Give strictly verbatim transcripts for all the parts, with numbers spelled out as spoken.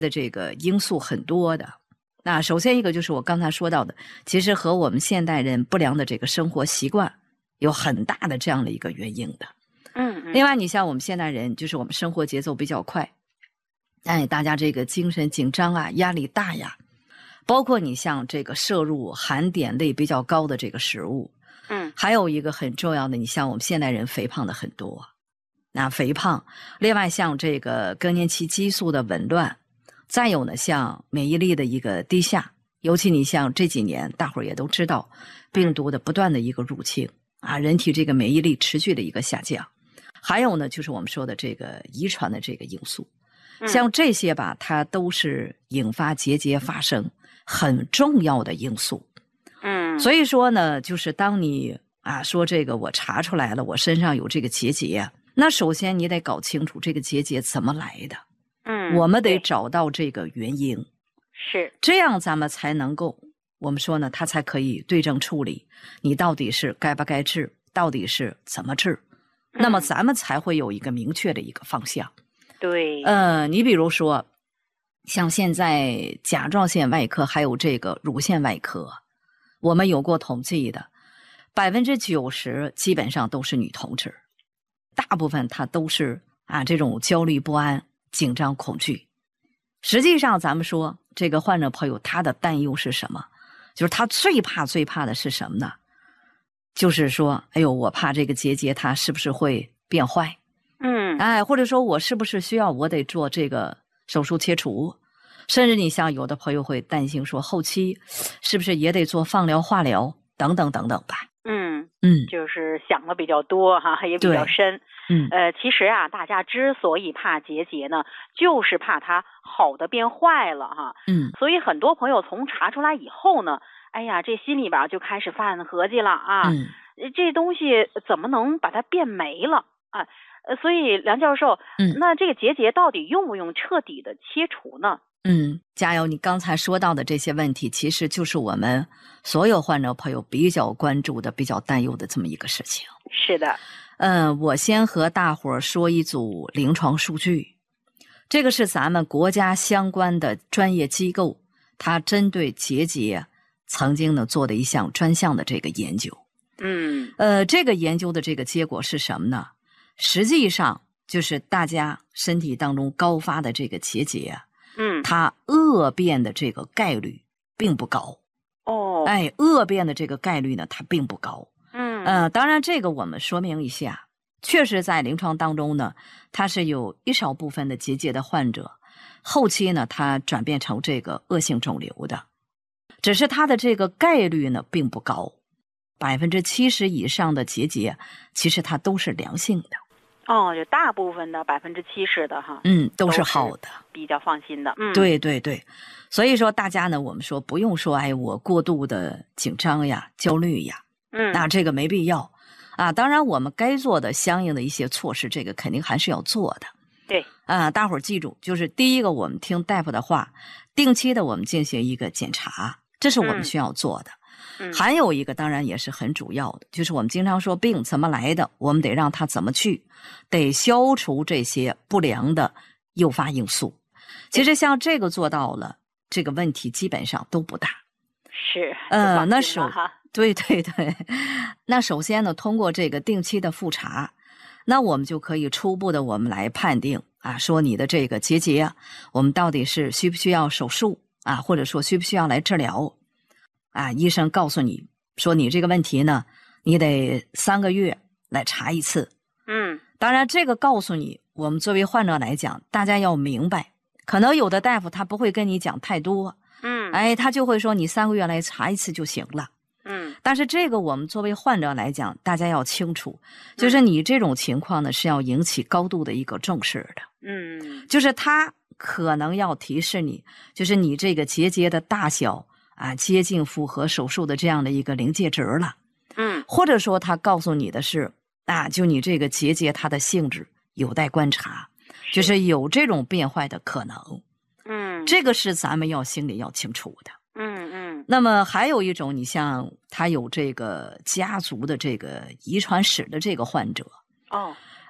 的这个因素很多的。那首先一个就是我刚才说到的，其实和我们现代人不良的这个生活习惯有很大的这样的一个原因的。 嗯嗯。 另外，你像我们现代人，就是我们生活节奏比较快，哎，大家这个精神紧张啊，压力大呀，包括你像这个摄入含碘类比较高的这个食物， 嗯， 还有一个很重要的，你像我们现代人肥胖的很多，那肥胖，另外像这个更年期激素的紊乱。再有呢，像免疫力的一个低下，尤其你像这几年，大伙儿也都知道，病毒的不断的一个入侵啊，人体这个免疫力持续的一个下降。还有呢，就是我们说的这个遗传的这个因素，像这些吧，它都是引发结节发生很重要的因素。 嗯， 所以说呢，就是当你啊说这个我查出来了，我身上有这个结节，那首先你得搞清楚这个结节怎么来的。 嗯， 我们得找到这个原因， 是这样咱们才能够，我们说呢，它才可以对症处理。你到底是该不该治，到底是怎么治， 嗯、 那么咱们才会有一个明确的一个方向。 对， 呃，你比如说，像现在甲状腺外科还有这个乳腺外科，我们有过统计的，百分之九十基本上都是女同志，大部分她都是啊这种焦虑不安。紧张恐惧，实际上咱们说这个患者朋友他的担忧是什么？就是他最怕最怕的是什么呢？就是说，哎呦，我怕这个结节它是不是会变坏？ 嗯， 哎，或者说我是不是需要我得做这个手术切除？甚至你像有的朋友会担心说，后期是不是也得做放疗、化疗等等等等吧？ 嗯嗯， 就是想的比较多哈，也比较深。 嗯， 呃，其实啊，大家之所以怕结节呢，就是怕它好的变坏了哈。 嗯， 所以很多朋友从查出来以后呢，哎呀，这心里边就开始犯合计了啊。 嗯， 这东西怎么能把它变没了啊？呃，所以梁教授， 嗯， 那这个结节到底用不用彻底的切除呢？ 嗯，加油！你刚才说到的这些问题，其实就是我们所有患者朋友比较关注的、比较担忧的这么一个事情。 是的。 嗯，我先和大伙儿说一组临床数据，这个是咱们国家相关的专业机构，它针对结节曾经呢做的一项专项的这个研究。 嗯， 呃，这个研究的这个结果是什么呢？实际上就是大家身体当中高发的这个结节， 嗯， 它恶变的这个概率并不高。 哦， 哎，恶变的这个概率呢，它并不高。 嗯， 呃，当然这个我们说明一下，确实在临床当中呢，它是有一少部分的结节的患者，后期呢，它转变成这个恶性肿瘤的，只是它的这个概率呢并不高，百分之七十以上的结节其实它都是良性的。 哦，就大部分的百分之七十的哈， 嗯，都是好的， 比较放心的。嗯， 对对对，所以说大家呢，我们说不用说，哎，我过度的紧张呀、焦虑呀， 嗯， 那这个没必要啊。当然，我们该做的相应的一些措施，这个肯定还是要做的。 对啊，大伙儿记住，就是第一个，我们听大夫的话，定期的我们进行一个检查，这是我们需要做的。 嗯， 还有一个当然也是很主要的，就是我们经常说病怎么来的，我们得让它怎么去，得消除这些不良的诱发因素。其实像这个做到了，这个问题基本上都不大。 是， 呃，那首哈， 对对对，那首先呢，通过这个定期的复查，那我们就可以初步的我们来判定啊，说你的这个结节，我们到底是需不需要手术啊，或者说需不需要来治疗。啊，医生告诉你说你这个问题呢，你得三个月来查一次。 嗯， 当然这个告诉你，我们作为患者来讲，大家要明白，可能有的大夫他不会跟你讲太多， 嗯， 哎，他就会说你三个月来查一次就行了。 嗯， 但是这个我们作为患者来讲，大家要清楚，就是你这种情况呢是要引起高度的一个重视的。 嗯， 就是他可能要提示你，就是你这个结节的大小啊，接近符合手术的这样的一个临界值了。 嗯， 或者说他告诉你的是啊，就你这个结节它的性质有待观察，就是有这种变坏的可能。 嗯， 这个是咱们要心里要清楚的。 嗯嗯， 那么还有一种，你像他有这个家族的这个遗传史的这个患者， 哦，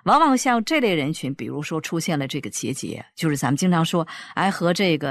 往往像这类人群，比如说出现了这个结节，就是咱们经常说，哎，和这个